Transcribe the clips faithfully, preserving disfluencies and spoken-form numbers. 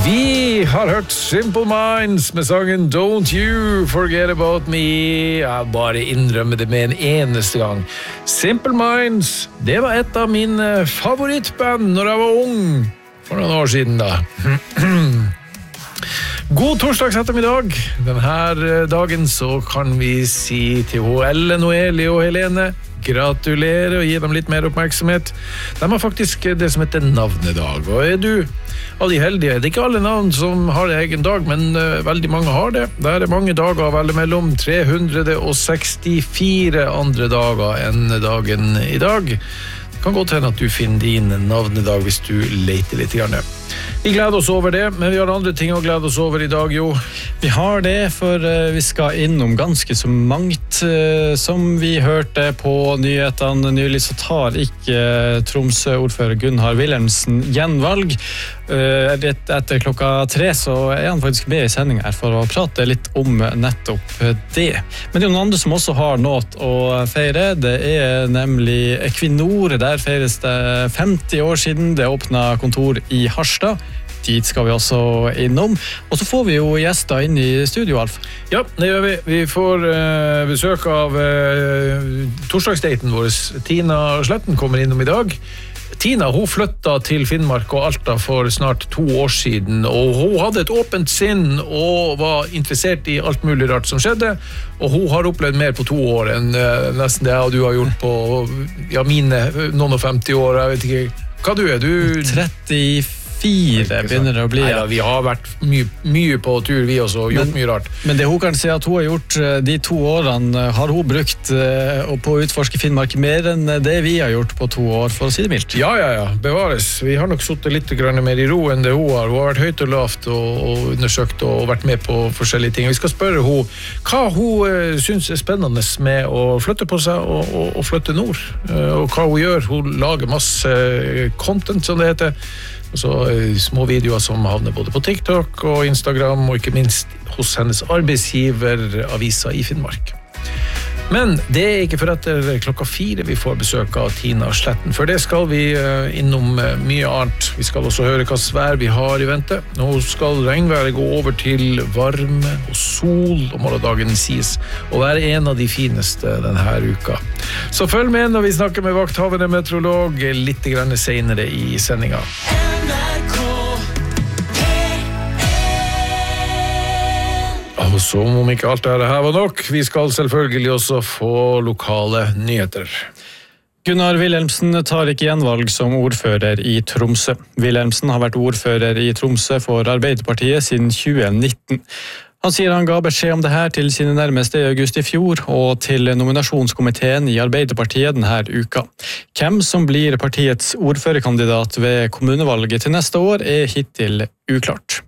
Vi har hørt Simple Minds med sangen Don't You Forget About Me. Jeg bare innrømmer det med en eneste gang. Simple Minds, det var et av mine favorittband når jeg var ung. For noen år siden da. God torsdags ettermiddag. Denne dagen så kan vi si til Ellen, Noeli og Helene gratulerer og gi dem litt mer oppmerksomhet. De har faktisk det som heter navnedag. Og er du av de heldige? Det er ikke alle navn som har egen dag, men uh, veldig mange har det. Der er mange dager å velge mellom tre hundre sekstifire andre dager enn dagen i dag. Det kan godt hende at du finner din navnedag hvis du leter litt grann. Vi gleder oss over det, men vi har andre ting å glede oss over i dag, jo. Vi har det, for vi skal innom ganske så mangt. Som vi hørte på nyhetene nylig, så tar ikke Tromsø-ordfører Gunnar Wilhelmsen gjenvalg. Etter klokka tre så er han faktisk med i sendingen her for å prate litt om nettopp det. Men det er noen andre som også har noe å feire. Det er nemlig Equinor. Der feires det femti år siden det åpnet kontor i Harstad. Dit skal vi også innom. Og så får vi jo gjester inn i studio, Alf. Ja, det gjør vi. Vi får uh, besøk av uh, torsdagsdaten vår. Tina Sletten kommer innom i dag. Tina, hun flyttet til Finnmark og Alta for snart to år siden, og hun hadde et åpent sinn og var interessert i alt mulig rart som skjedde, og hun har opplevd mer på to år enn uh, nesten det du har gjort på ja, mine noen og femti år. Jeg vet ikke hva du er. Du trettifire begynner det å bli. Neida, vi har vært mye, mye på tur, vi også, og gjort men, mye rart. Men det hun kan si at hun har gjort de to årene, har hun brukt uh, på å utforske Finnmark mer enn det vi har gjort på to år, for å si det mildt. Ja, ja, ja, bevares. Vi har nok suttet litt grann mer i ro enn det hun har. Hun har vært høyt og lavt og, og undersøkt og vært med på forskjellige ting. Vi skal spørre hun hva hun uh, synes er spennende med å flytte på seg og, og, og flytte nord, uh, og hva hun gjør. Hun lager masse content, som det heter. Så små videoer som havner både på TikTok og Instagram, og ikke minst hos hennes arbeidsgiver Avisa i Finnmark. Men det er ikke for etter klokka fire vi får besøk av Tina Sletten, for det skal vi innom mye annet. Vi skal også høre hva svær vi har i vente. Nå skal regnværet gå over til varme og sol, og morgendagen sies å være en av de fineste denne uka. Så følg med når vi snakker med vakthavende meteorolog litt grann senere i sendingen. Og som om ikke alt det her var nok, vi skal selvfølgelig også få lokale nyheter. Gunnar Wilhelmsen tar ikke gjenvalg som ordfører i Tromsø. Wilhelmsen har vært ordfører i Tromsø for Arbeiderpartiet siden tjue nitten. Han sier han ga beskjed om det her til sine nærmeste i august i fjor, og til nominasjonskomiteen i Arbeiderpartiet denne uka. Hvem som blir partiets ordførerkandidat ved kommunevalget til neste år er hittil uklart.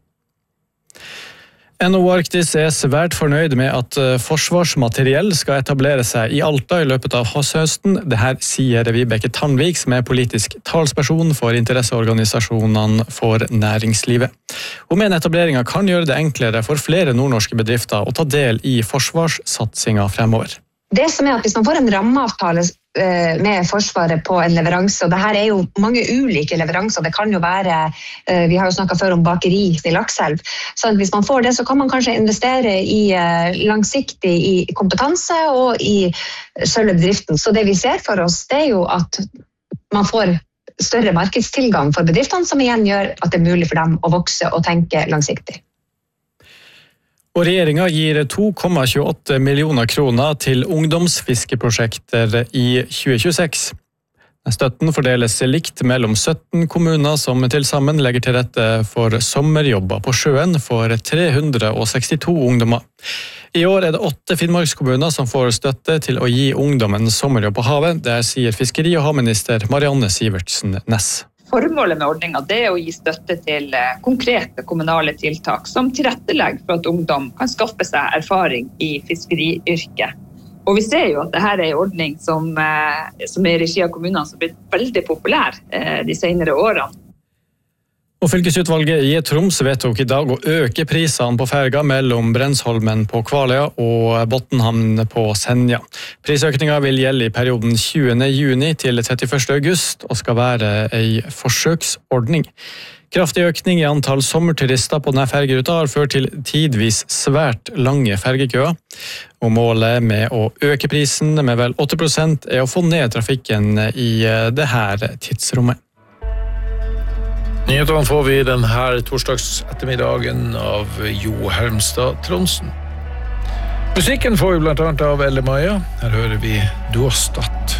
N H O Arktis er svært fornøyd med at forsvarsmateriell skal etablere seg i Alta i løpet av høsten. Dette sier Vibeke Tandvik, som er politisk talsperson for interesseorganisasjonene for næringslivet. Hun mener etableringen kan gjøre det enklere for flere nordnorske bedrifter å ta del i forsvarssatsingen fremover. Det som er at hvis man får en rammeavtale med Forsvaret på en leveranse, og det her er jo mange ulike leveranser, det kan jo være, vi har jo snakket før om bakeri i Lakselv, så hvis man får det så kan man kanskje investere i langsiktig i kompetanse og i selve driften. Så det vi ser for oss, det er jo at man får større markedstilgang for bedriftene, som igjen gjør at det er mulig for dem å vokse og tenke langsiktig. Og regjeringen gir to komma tjueåtte millioner kroner til ungdomsfiskeprosjekter i tjue tjueseks. Støtten fordeles likt mellom sytten kommuner som til sammen legger til rette for sommerjobber på sjøen for tre hundre sekstito ungdommer. I år er det åtte Finnmarkskommuner som får støtte til å gi ungdommen sommerjobb på havet. Det sier fiskeri- og havminister Marianne Sivertsen Næss. Formålet med ordningen det er å gi støtte til konkrete kommunale tiltak som tilrettelegger for at ungdom kan skaffe seg erfaring i fiskeriyrket. Og vi ser jo at dette er en ordning som, som er i regi av kommunene som har blitt veldig populær de senere årene. Og fylkesutvalget i Troms vedtok i dag å øke prisene på ferga mellom Brensholmen på Kvaløya og Botnhamn på Senja. Prisøkningen vil gjelde i perioden tjuende juni til trettiførste august og skal være en forsøksordning. Kraftig økning i antall sommerturister på denne fergeruta har ført til tidvis svært lange fergekøer. Og målet med å øke prisen med vel åtte prosent er å få ned trafikken i dette tidsrommet. Nyhetene får vi denne torsdags ettermiddagen av Jo Hermstad Tronsen. Musikken får vi blant annet av Elle Maja. Her hører vi Du har stått.